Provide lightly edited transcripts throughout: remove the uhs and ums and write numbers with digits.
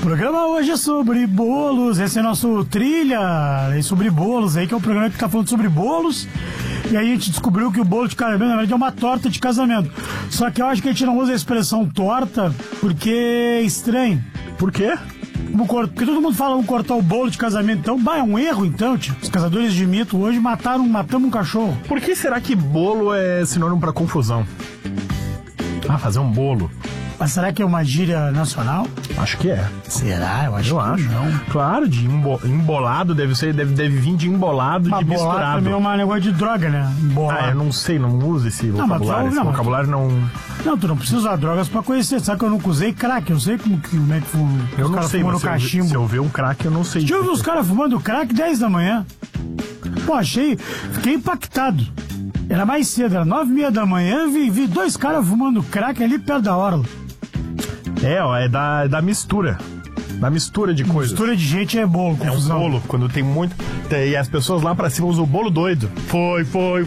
O programa hoje é sobre bolos, esse é nosso trilha, é sobre bolos aí, que é um programa que tá falando sobre bolos. E aí a gente descobriu que o bolo de casamento, na verdade, é uma torta de casamento. Só que eu acho que a gente não usa a expressão torta porque é estranho. Por quê? Porque todo mundo fala, vamos cortar o bolo de casamento. Então, é um erro, então, tio. Os caçadores de mito hoje matamos um cachorro. Por que será que bolo é sinônimo pra confusão? Fazer um bolo. Mas será que é uma gíria nacional? Acho que é. Será? Eu acho que não. Claro, de embolado deve vir de embolado, de misturado. Também é um negócio de droga, né? Embolado. Eu não sei, não uso esse vocabulário. Esse vocabulário não... Não, tu não precisa usar drogas pra conhecer. Sabe que eu nunca usei crack? Eu sei como é que eu não sei, mas se eu ver um crack, eu não sei. Já ouviu os caras fumando crack 10 da manhã? Pô, fiquei impactado. Era mais cedo, era 9h30 da manhã, vi 2 caras fumando crack ali perto da orla. É da mistura. Da mistura de coisas. Mistura de gente é bolo, confusão. É um bolo, quando tem muito... E as pessoas lá pra cima usam o bolo doido. Foi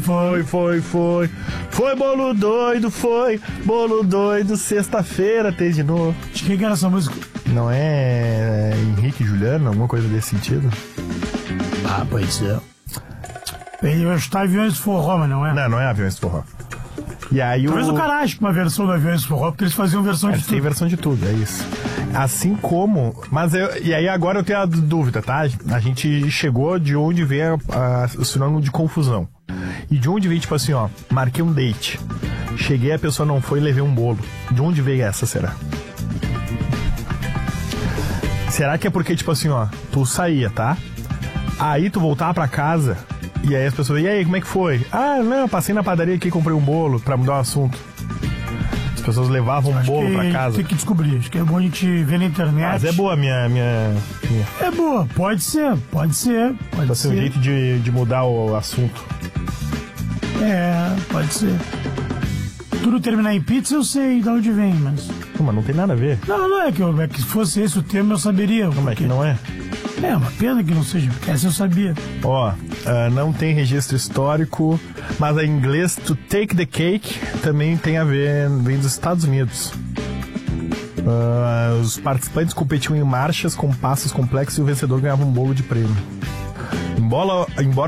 bolo doido, sexta-feira tem de novo. De quem que era essa música? Não é Henrique e Juliano, alguma coisa desse sentido? Pode ser. Ele vai chutar Aviões do Forró, mas não é? Não é Aviões do Forró. E aí talvez o cara ache uma versão do Aviões do Forró, porque eles faziam versão de tudo. Tem versão de tudo, é isso. Assim como... E aí agora eu tenho a dúvida, tá? A gente chegou de onde vem o sinônimo de confusão. E de onde vem, tipo assim, marquei um date. Cheguei, a pessoa não foi e levei um bolo. De onde veio essa, será? Será que é porque, tipo assim, tu saía, tá? Aí tu voltava pra casa... E aí as pessoas, e aí, como é que foi? Não, passei na padaria aqui e comprei um bolo pra mudar o assunto. As pessoas levavam um bolo pra casa. Tem que descobrir, acho que é bom a gente ver na internet. Mas é boa a minha... É boa, pode ser. Pode ser um jeito de mudar o assunto. Pode ser. Tudo terminar em pizza eu sei de onde vem, mas... Mas não tem nada a ver. Não é que se fosse esse o termo eu saberia. Como é que não é? É uma pena que não seja, porque essa eu sabia. Não tem registro histórico, mas em inglês to take the cake também tem a ver, vem dos Estados Unidos. Os participantes competiam em marchas com passos complexos e o vencedor ganhava um bolo de prêmio. Embora